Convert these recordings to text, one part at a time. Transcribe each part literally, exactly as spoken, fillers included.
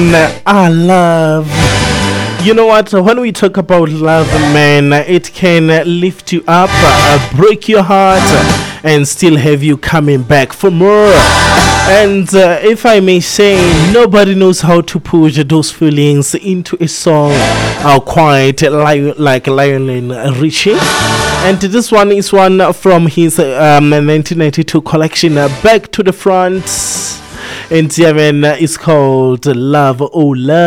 man, I love. You know what? When we talk about love, man, it can lift you up, uh, break your heart, and still have you coming back for more. And uh, if I may say, nobody knows how to push those feelings into a song uh, quite li- like Lionel Richie. And this one is one from his um, nineteen ninety-two collection, uh, Back to the Front. And yeah, man, it's called Love, Oh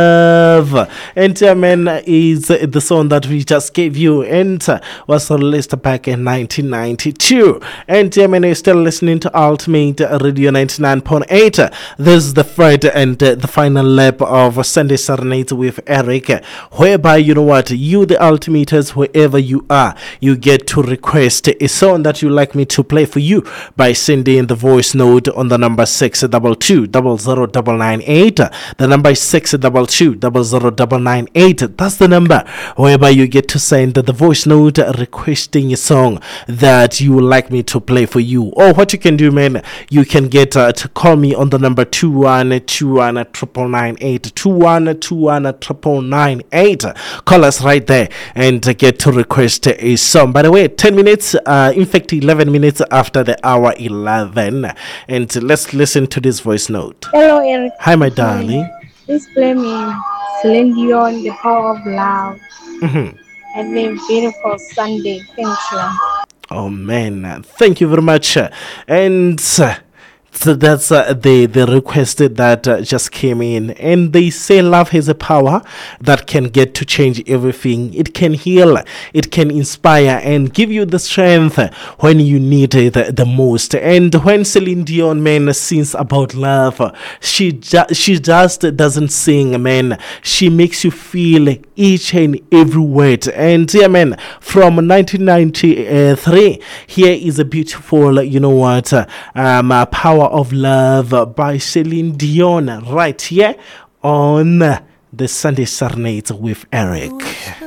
Love. And yeah, man, is the song that we just gave you and uh, was released back in nineteen ninety-two. And yeah, man, you're still listening to Ultimate Radio ninety-nine point eight. This is the third and uh, the final lap of Sunday Serenade with Eric, whereby, you know what, you, the Ultimators, wherever you are, you get to request a song that you like me to play for you by sending the voice note on the number six double two double zero double nine eight. The number is six double two double zero double nine eight. That's the number whereby you get to send the voice note requesting a song that you would like me to play for you. Or what you can do, man, you can get uh, to call me on the number two one two one triple nine eight, two one two one triple nine eight. Call us right there and uh, get to request a song. By the way, ten minutes, uh, in fact eleven minutes after the hour eleven. And let's listen to this voice note. Hello, Eric. Hi, my darling. Please play me Celine Dion, The Power of Love. Mm-hmm. Have a beautiful Sunday. Thank you. Oh, man. Thank you very much. And uh, so that's uh, the, the request that uh, just came in. And they say love has a power that can get to change everything. It can heal, it can inspire and give you the strength when you need it the most. And when Celine Dion, man, sings about love, she, ju- she just doesn't sing, man. She makes you feel each and every word. And yeah, man, from nineteen ninety-three, here is a beautiful, you know what, um, uh, Power of Love by Celine Dion right here on the Sunday Serenade with Eric.